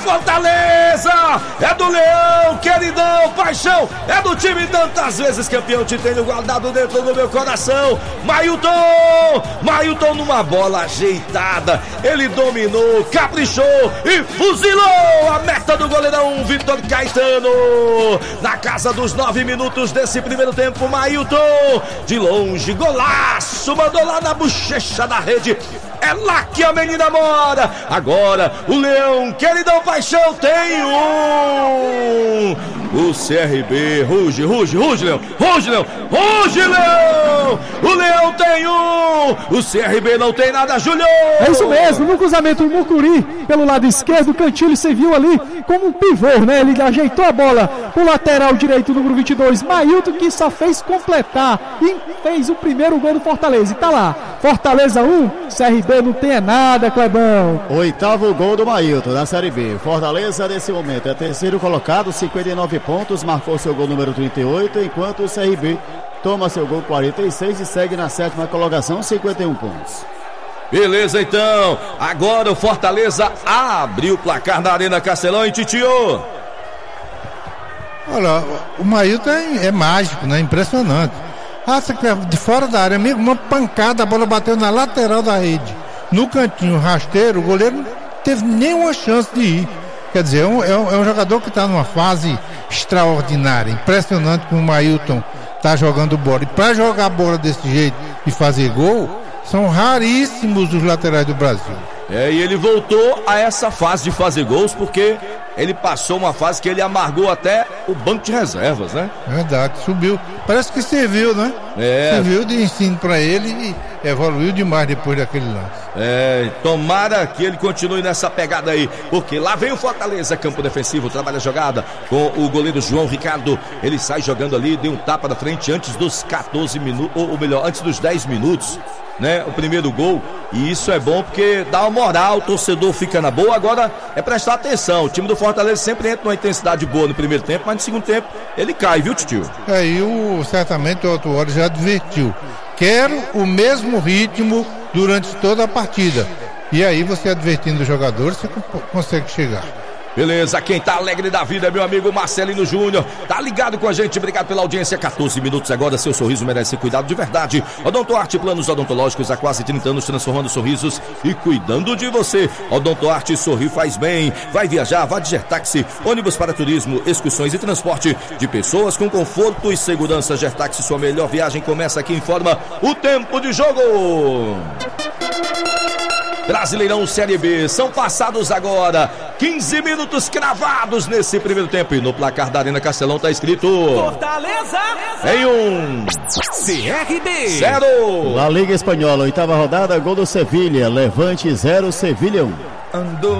Fortaleza, é do Leão, queridão, paixão, é do time tantas vezes campeão, te tenho guardado dentro do meu coração. Mailton numa bola ajeitada, ele dominou, caprichou e fuzilou a meta do goleirão Vitor Caetano. Na casa dos 9 minutos desse primeiro tempo, Mailton, de longe, golaço, mandou lá na bochecha da rede. É lá que a menina mora. Agora o Leão, queridão paixão, tem um. O CRB, ruge, Leão. O Leão tem um. O CRB não tem nada, Júlio. É isso mesmo, no cruzamento o Mucuri pelo lado esquerdo, o Cantilho se viu ali como um pivô, né? Ele ajeitou a bola pro lateral direito, número 22, Mailton, que só fez completar e fez o primeiro gol do Fortaleza. E tá lá, Fortaleza 1, CRB não tem nada, Clebão. 8º gol do Mailton na Série B. Fortaleza nesse momento é terceiro colocado, 59 pontos, marcou seu gol número 38, enquanto o CRB toma seu gol 46 e segue na 7ª colocação, 51 pontos. Beleza, então, agora o Fortaleza abre o placar na Arena Castelão e Titio. Olha, o Mailton é mágico, né? Impressionante. De fora da área, uma pancada, a bola bateu na lateral da rede, no cantinho rasteiro, o goleiro não teve nenhuma chance de ir. Quer dizer, é um jogador que está numa fase extraordinária, impressionante como o Mailton está jogando bola. E para jogar bola desse jeito e fazer gol, são raríssimos os laterais do Brasil. E ele voltou a essa fase de fazer gols porque ele passou uma fase que ele amargou até o banco de reservas, né? Verdade, subiu. Parece que serviu, né? Serviu de ensino para ele e evoluiu demais depois daquele lance. Tomara que ele continue nessa pegada aí, porque lá vem o Fortaleza, campo defensivo, trabalha a jogada com o goleiro João Ricardo. Ele sai jogando ali, deu um tapa na frente antes dos 14 minutos, ou melhor, antes dos 10 minutos, né? O primeiro gol, e isso é bom porque dá uma moral, o torcedor fica na boa. Agora é prestar atenção, o time do Fortaleza sempre entra numa intensidade boa no primeiro tempo, mas no segundo tempo ele cai, viu, Titio? Certamente o Otto Ward já advertiu, quero o mesmo ritmo durante toda a partida, e aí você advertindo os jogadores, você consegue chegar. Beleza, quem tá alegre da vida é meu amigo Marcelino Júnior, tá ligado com a gente, obrigado pela audiência. 14 minutos agora, seu sorriso merece cuidado de verdade. Odontoarte Planos Odontológicos há quase 30 anos, transformando sorrisos e cuidando de você. Odontoarte, sorri faz bem. Vai viajar, vá de Gertaxi, ônibus para turismo, excursões e transporte de pessoas com conforto e segurança. Gertaxi, sua melhor viagem começa aqui, informa o tempo de jogo. Brasileirão Série B, são passados agora 15 minutos cravados nesse primeiro tempo, e no placar da Arena Castelão tá escrito Fortaleza em 1, CRB 0. La Liga Espanhola, 8ª rodada, gol do Sevilha, Levante 0, Sevilha 1.